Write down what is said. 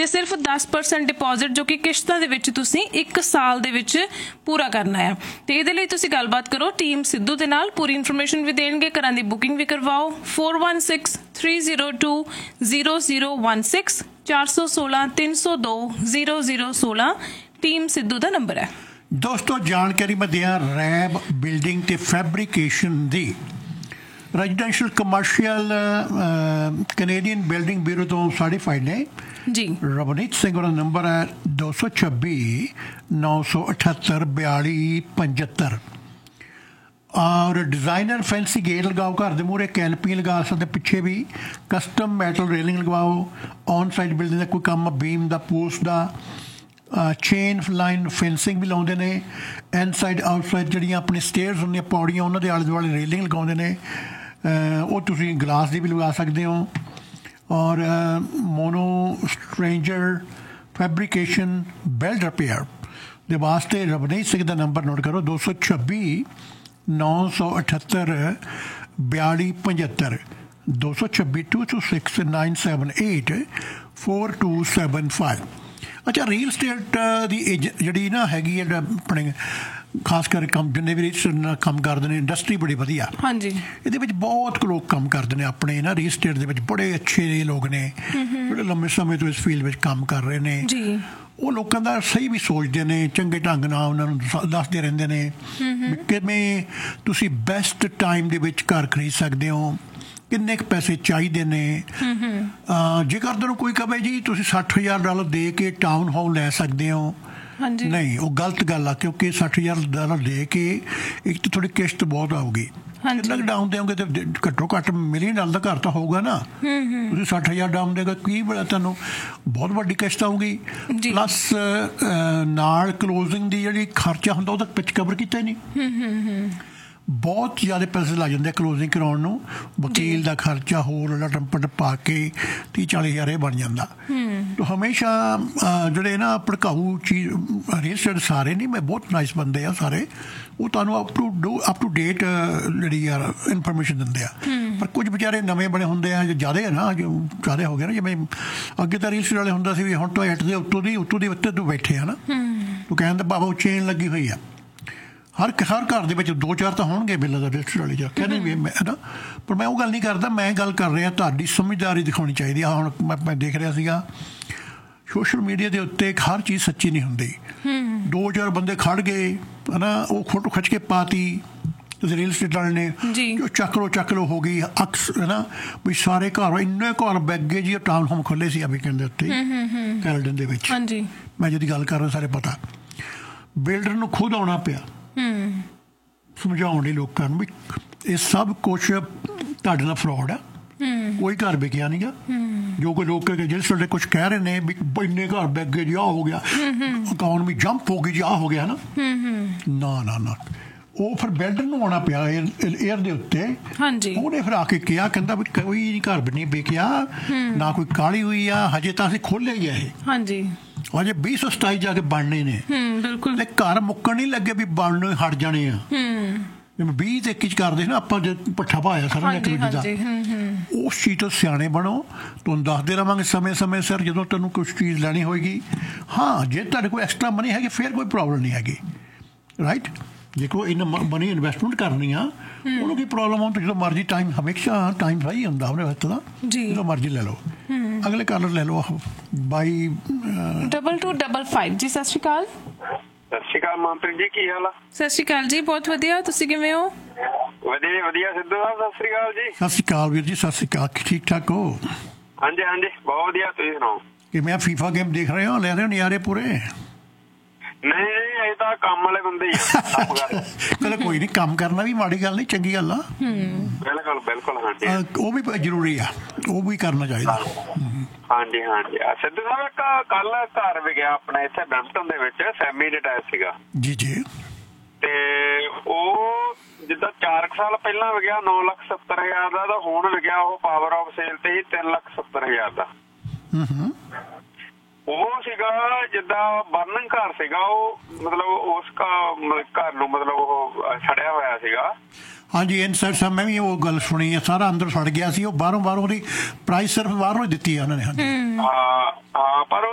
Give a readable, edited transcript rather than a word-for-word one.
ਜਾਂ ਸਿਰਫ 10% ਡਿਪੋਜ਼ਿਟ ਜੋ ਕਿ ਕਿਸ਼ਤਾਂ ਦੇ ਵਿੱਚ ਤੁਸੀਂ 1 ਸਾਲ ਦੇ ਵਿੱਚ ਪੂਰਾ ਕਰਨਾ ਹੈ। ਤੇ ਇਹਦੇ ਲਈ ਤੁਸੀਂ ਗੱਲਬਾਤ ਕਰੋ ਟੀਮ ਸਿੱਧੂ ਦੇ ਨਾਲ, ਪੂਰੀ ਇਨਫੋਰਮੇਸ਼ਨ ਵੀ ਦੇਣਗੇ, ਘਰਾਂ ਦੀ ਬੁਕਿੰਗ ਵੀ ਕਰਵਾਓ। 4163020016 416 302 0016 ਟੀਮ ਸਿੱਧੂ ਦਾ ਨੰਬਰ ਹੈ। ਦੋਸਤੋ ਜਾਣਕਾਰੀ ਮੈਂ ਦਿਆਂ ਰੈਬ ਬਿਲਡਿੰਗ ਤੇ ਫੈਬਰੀਕੇਸ਼ਨ ਦੀ residential commercial Canadian building bureau ਤੋਂ ਸਰਟੀਫਾਈਡ ਨੇ ਜੀ। ਰਵਨੀਤ ਸਿੰਘ ਦਾ ਨੰਬਰ ਹੈ 226 978 42 75 ਔਰ ਡਿਜ਼ਾਈਨਰ ਫੈਂਸੀ ਗੇਟ ਲਗਾਓ, ਘਰ ਦੇ ਮੂਹਰੇ ਕੈਨਪੀ ਲਗਾ ਸਕਦੇ, ਪਿੱਛੇ ਵੀ custom metal railing ਲਗਵਾਓ। On side building ਦਾ ਕੋਈ ਕੰਮ, ਬੀਮ ਦਾ, ਪੋਸਟ ਦਾ, ਚੇਨ ਲਾਈਨ ਫੈਂਸਿੰਗ ਵੀ ਲਾਉਂਦੇ ਨੇ। ਇਨਸਾਈਡ ਆਊਟਸਾਈਡ ਜਿਹੜੀਆਂ ਆਪਣੀ ਸਟੇਅਰਸ ਹੁੰਦੀਆਂ, ਪੌੜੀਆਂ, ਉਹਨਾਂ ਦੇ ਆਲੇ ਦੁਆਲੇ ਰੇਲਿੰਗ ਲਗਾਉਂਦੇ ਨੇ। ਉਹ ਤੁਸੀਂ ਗਲਾਸ ਦੀ ਵੀ ਲਗਾ ਸਕਦੇ ਹੋ। ਔਰ mono stranger fabrication belt repair ਦੇ ਵਾਸਤੇ ਰਵਨੀਤ ਸਿੰਘ ਦਾ ਨੰਬਰ ਨੋਟ ਕਰੋ 226 978 42 75 226 226 978 4275। ਅੱਛਾ, ਰੀਅਲ ਸਟੇਟ ਦੀ ਜਿਹੜੀ ਨਾ ਹੈਗੀ ਹੈ ਆਪਣੇ ਖਾਸ ਕਰ ਕੰਮ ਜਿੰਨੇ ਵੀ ਕੰਮ ਕਰਦੇ ਨੇ, ਇੰਡਸਟਰੀ ਬੜੀ ਵਧੀਆ। ਹਾਂਜੀ, ਇਹਦੇ ਵਿੱਚ ਬਹੁਤ ਲੋਕ ਕੰਮ ਕਰਦੇ ਨੇ ਆਪਣੇ ਨਾ ਰੀਅਲ ਸਟੇਟ ਦੇ ਵਿੱਚ, ਬੜੇ ਅੱਛੇ ਲੋਕ ਨੇ ਜਿਹੜੇ ਲੰਮੇ ਸਮੇਂ ਤੋਂ ਇਸ ਫੀਲਡ ਵਿੱਚ ਕੰਮ ਕਰ ਰਹੇ ਨੇ ਜੀ। ਉਹ ਲੋਕਾਂ ਦਾ ਸਹੀ ਵੀ ਸੋਚਦੇ ਨੇ, ਚੰਗੇ ਢੰਗ ਨਾਲ ਉਹਨਾਂ ਨੂੰ ਦੱਸਦੇ ਰਹਿੰਦੇ ਨੇ ਕਿਵੇਂ ਤੁਸੀਂ ਬੈਸਟ ਟਾਈਮ ਦੇ ਵਿੱਚ ਘਰ ਖਰੀਦ ਸਕਦੇ ਹੋ, ਕਿੰਨੇ ਕੁ ਪੈਸੇ ਚਾਹੀਦੇ ਨੇ। ਜੇਕਰ ਤੁਹਾਨੂੰ ਕੋਈ ਕਹੇ ਜੀ ਤੁਸੀਂ $60,000 ਦੇ ਕੇ ਟਾਊਨ ਹਾਊਸ ਲੈ ਸਕਦੇ ਹੋ, ਨਹੀਂ, ਉਹ ਗਲਤ ਗੱਲ ਆ, ਕਿਉਂਕਿ $60,000 ਦੇ ਕੇ ਇੱਕ ਤਾਂ ਥੋੜੀ ਕਿਸ਼ਤ ਬਹੁਤ ਆਊਗੀ। ਕਿੰਨਾ ਕੁ ਡਾਊਨ ਦੇਓਗੇ ਤੇ ਘੱਟੋ ਘੱਟ $1 ਮਿਲੀਅਨ ਦਾ ਘਰ ਤਾਂ ਹੋਊਗਾ ਨਾ। ਤੁਸੀਂ $60,000 ਡਾਊਨ ਦੇਗਾ, ਕੀ ਬੜਾ ਤੁਹਾਨੂੰ ਬਹੁਤ ਵੱਡੀ ਕਿਸ਼ਤ ਆਊਗੀ। ਪਲੱਸ ਨਾਲ ਕਲੋਜ਼ਿੰਗ ਦੀ ਜਿਹੜੀ ਖਰਚਾ ਹੁੰਦਾ ਉਹਦਾ ਵਿੱਚ ਕਵਰ ਕੀਤਾ ਹੀ ਨਹੀਂ। ਬਹੁਤ ਜ਼ਿਆਦਾ ਪੈਸੇ ਲੱਗ ਜਾਂਦੇ ਕਲੋਜ਼ਿੰਗ ਕਰਾਉਣ ਨੂੰ, ਵਕੀਲ ਦਾ ਖਰਚਾ ਹੋਰ ਟੰਪਟ ਪਾ ਕੇ 30-40 ਇਹ ਬਣ ਜਾਂਦਾ। ਤਾਂ ਹਮੇਸ਼ਾ ਜਿਹੜੇ ਨਾ ਭੜਕਾਊ ਚੀਜ਼ ਰੀਅਲ ਸਟੇਟ ਸਾਰੇ ਨਹੀਂ, ਮੈਂ ਬਹੁਤ ਨਾਈਸ ਬੰਦੇ ਆ ਸਾਰੇ, ਉਹ ਤੁਹਾਨੂੰ ਅਪ ਟੂ ਡੇਟ ਜਿਹੜੀ ਯਾਰ ਇਨਫੋਰਮੇਸ਼ਨ ਦਿੰਦੇ ਆ। ਪਰ ਕੁਝ ਵਿਚਾਰੇ ਨਵੇਂ ਬਣੇ ਹੁੰਦੇ ਆ, ਜ਼ਿਆਦਾ ਹੈ ਨਾ, ਜ਼ਿਆਦਾ ਹੋ ਗਿਆ ਨਾ। ਜਿਵੇਂ ਅੱਗੇ ਤਾਂ ਰੀਅਲ ਸਟੇਟ ਵਾਲੇ ਹੁੰਦਾ ਸੀ ਵੀ ਹੁਣ ਤਾਂ ਇੱਟ ਦੇ ਉੱਤੋਂ ਦੀ ਉੱਤੇ ਤੋਂ ਬੈਠੇ ਆ ਨਾ, ਤੂੰ ਕਹਿੰਦਾ ਬਾਬਾ ਉਹ ਚੇਨ ਲੱਗੀ ਹੋਈ ਆ। ਹਰ ਘਰ ਦੇ ਵਿੱਚ 2-4 ਤਾਂ ਹੋਣਗੇ ਬਿੱਲਾਂ ਦਾ ਰਜਿਸਟਰ ਵਾਲੇ ਜਾ ਕਹਿੰਦੇ ਵੀ ਹੈ ਨਾ। ਪਰ ਮੈਂ ਉਹ ਗੱਲ ਨਹੀਂ ਕਰਦਾ, ਮੈਂ ਗੱਲ ਕਰ ਰਿਹਾ ਤੁਹਾਡੀ ਸਮਝਦਾਰੀ ਦਿਖਾਉਣੀ ਚਾਹੀਦੀ ਆ। ਹੁਣ ਮੈਂ ਦੇਖ ਰਿਹਾ ਸੀਗਾ ਸੋਸ਼ਲ ਮੀਡੀਆ ਦੇ ਉੱਤੇ ਹਰ ਚੀਜ਼ ਸੱਚੀ ਨਹੀਂ ਹੁੰਦੀ। 2-4 ਬੰਦੇ ਖੜ ਗਏ ਹੈ ਨਾ, ਉਹ ਫੋਟੋ ਖਿੱਚ ਕੇ ਪਾਤੀ ਰੀਅਲ ਸਟੇਟ ਵਾਲੇ ਨੇ, ਜੋ ਚੱਕ ਲੋ ਹੋ ਗਈ ਅਕਸ ਹੈ ਨਾ, ਵੀ ਸਾਰੇ ਘਰ ਇੰਨੇ ਘਰ ਬੈਗ ਗਏ ਜੀ। ਟਾਊਨ ਹੋਮ ਖੁੱਲ੍ਹੇ ਸੀ ਵੀਕਐਂਡ ਦੇ ਉੱਤੇ ਕੈਨੇਡਾ ਦੇ ਵਿੱਚ। ਮੈਂ ਜਿਹਦੀ ਗੱਲ ਕਰ ਰਿਹਾ ਸਾਰੇ ਪਤਾ, ਬਿਲਡਰ ਨੂੰ ਖੁਦ ਆਉਣਾ ਪਿਆ ਸਮਝਾਉਣ ਲਈ ਲੋਕਾਂ ਨੂੰ ਵੀ ਇਹ ਸਭ ਕੁਛ ਤੁਹਾਡੇ ਨਾਲ ਫਰੋਡ ਆ, ਕੋਈ ਘਰ ਵਿਕਿਆ ਨਹੀਂ ਗਾ। ਜੋ ਕੋਈ ਲੋਕ ਜਿਹੜੇ ਸਾਡੇ ਕੁਛ ਕਹਿ ਰਹੇ ਨੇ ਵੀ ਇੰਨੇ ਘਰ ਵਿਕ ਗਏ ਜੀ, ਆਹ ਹੋ ਗਿਆ, ਇਕਨੋਮੀ ਜੰਪ ਹੋ ਗਈ ਜੀ, ਆਹ ਹੋ ਗਿਆ ਨਾ। ਨਾ ਉਹ ਫਿਰ ਬਿਲਡਰ ਨੂੰ ਆਉਣਾ ਪਿਆ ਏਅਰ ਦੇ ਉੱਤੇ। ਉਹਨੇ ਫਿਰ ਆ ਕੇ ਕਿਹਾ, ਕਹਿੰਦਾ ਵੀ ਕੋਈ ਘਰ ਵੀ ਨਹੀਂ ਵਿਕਿਆ, ਨਾ ਕੋਈ ਕਾਹਲੀ ਹੋਈ ਆ, ਹਜੇ ਤਾਂ ਅਸੀਂ ਖੋਲ੍ਹਿਆ ਹੀ ਆ ਇਹ, ਹਜੇ 2027 ਜਾ ਕੇ ਬਣਨੇ ਨੇ। ਬਿਲਕੁਲ, ਘਰ ਮੁੱਕਣ ਨਹੀਂ ਲੱਗੇ ਵੀ ਬਣਨੇ ਹਟ ਜਾਣੇ ਆ। ਜਿਵੇਂ 20 ਤੇ 21 ਕਰਦੇ ਨਾ ਆਪਾਂ, ਜੇ ਪੱਠਾ ਪਾਇਆ ਸਾਰਾ ਨਿਕਲ ਦਾ, ਉਸ ਚੀਜ਼ ਤੋਂ ਸਿਆਣੇ ਬਣੋ। ਤੁਹਾਨੂੰ ਦੱਸਦੇ ਰਹਾਂਗੇ ਸਮੇਂ ਸਿਰ ਜਦੋਂ ਤੈਨੂੰ ਕੁਛ ਚੀਜ਼ ਲੈਣੀ ਹੋਏਗੀ। ਹਾਂ, ਜੇ ਤੁਹਾਡੇ ਕੋਲ ਐਕਸਟਰਾ ਮਨੀ ਹੈਗੀ ਫਿਰ ਕੋਈ ਪ੍ਰੋਬਲਮ ਨਹੀਂ ਹੈਗੀ, ਰਾਈਟ। ਜੇ ਕੋਈ ਇੰਨਾ ਮਨੀ ਇਨਵੈਸਟਮੈਂਟ ਕਰਨੀ ਆ, ਉਹਨੂੰ ਕੀ ਪ੍ਰੋਬਲਮ ਆਉਂਦੀ, ਜਦੋਂ ਮਰਜ਼ੀ ਟਾਈਮ, ਹਮੇਸ਼ਾ ਟਾਈਮ ਸਹੀ ਹੁੰਦਾ ਉਹਨੇ ਵਕਤ ਦਾ, ਜਦੋਂ ਮਰਜ਼ੀ ਲੈ ਲਓ। ਅਗਲੇ ਕਾਲਰ ਲੈ ਲਓ 2255 ਜੀ। ਸਤਿ ਸ਼੍ਰੀ ਅਕਾਲ। ਸਤਿ ਸ਼੍ਰੀ ਅਕਾਲ ਮਨਪ੍ਰੀਤ ਜੀ, ਕੀ ਹਾਲ ਆ? ਸਤਿ ਸ਼੍ਰੀ ਅਕਾਲ ਜੀ, ਬਹੁਤ ਵਧੀਆ, ਤੁਸੀਂ ਕਿਵੇਂ ਹੋ? ਵਧੀਆ ਸਿੱਧੂ ਸਾਹਿਬ, ਸਤਿ ਸ਼੍ਰੀ ਅਕਾਲ ਜੀ। ਸਤਿ ਸ਼੍ਰੀ ਅਕਾਲ ਵੀਰ ਜੀ, ਸਤਿ ਸ਼੍ਰੀ ਅਕਾਲ, ਠੀਕ ਠਾਕ ਹੋ? ਹਾਂਜੀ ਬਹੁਤ ਵਧੀਆ, ਤੁਸੀਂ ਸੁਣਾਓ? ਕਿਵੇਂ ਫੀਫਾ ਗੇਮ ਦੇਖ ਰਹੇ ਹੋ, ਲੈ ਰਹੇ ਹੋ ਨਜ਼ਾਰੇ ਪੂਰੇ? ਨਹੀਂ, ਇਹ ਤਾਂ ਕੰਮ ਵਾਲੇ ਬੰਦੇ ਹੀ ਆ। ਚਲੋ ਕੋਈ ਨਹੀਂ, ਕੰਮ ਕਰਨਾ ਵੀ ਮਾੜੀ ਗੱਲ ਨਹੀਂ, ਚੰਗੀ ਗੱਲ ਆ। ਬਿਲਕੁਲ ਹਾਂਜੀ, ਉਹ ਵੀ ਜ਼ਰੂਰੀ ਆ, ਉਹ ਵੀ ਕਰਨਾ ਚਾਹੀਦਾ। ਹਾਂਜੀ ਸਿੱਧੂ ਸਾਹਿਬ, ਇੱਕ ਕੱਲ ਘਰ ਵੀ ਗਿਆ ਆਪਣੇ ਇੱਥੇ ਬਰੈਂਪਟਨ ਦੇ ਵਿੱਚ, ਸੈਮੀ ਡਿਟੈਚ ਸੀਗਾ ਜੀ। ਤੇ ਉਹ ਜਿੱਦਾਂ 4 ਸਾਲ ਪਹਿਲਾਂ ਵਿਕਿਆ 9,70,000 ਦਾ, ਤਾਂ ਹੁਣ ਵਿਕਿਆ ਉਹ ਪਾਵਰ ਆਫ ਸੇਲ ਤੇ ਹੀ 3,70,000 ਦਾ। ਉਹ ਸੀਗਾ ਜਿੱਦਾਂ ਬਰਨਿੰਗ ਘਰ ਸੀਗਾ, ਉਹ ਮਤਲਬ ਉਸ ਘਰ ਨੂੰ ਮਤਲਬ ਉਹ ਸੜਿਆ ਹੋਇਆ ਸੀਗਾ। ਹਾਂਜੀ, ਇਨਸਾਈਡ ਸਾਹਿਬ ਮੈਂ ਵੀ ਉਹ ਗੱਲ ਸੁਣੀ ਹੈ, ਸਾਰਾ ਅੰਦਰ ਸੜ ਗਿਆ ਸੀ। ਉਹ ਬਾਹਰੋਂ ਉਹਦੀ ਪ੍ਰਾਈਸ ਸਿਰਫ ਬਾਹਰੋਂ ਹੀ ਦਿੱਤੀ ਹੈ ਉਹਨਾਂ ਨੇ। ਹਾਂਜੀ, ਪਰ